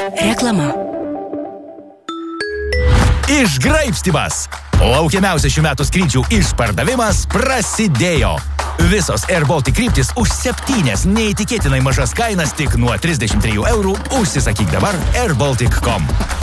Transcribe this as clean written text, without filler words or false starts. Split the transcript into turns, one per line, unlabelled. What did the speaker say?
Reklama.
Išgraibstymas. Laukiamiausias šių metų skrydžių išpardavimas prasidėjo. Visos Air Baltic kryptys už 7 neįtikėtinai mažas kainas tik nuo 33 eurų. Užsisakyk dabar airbaltic.com.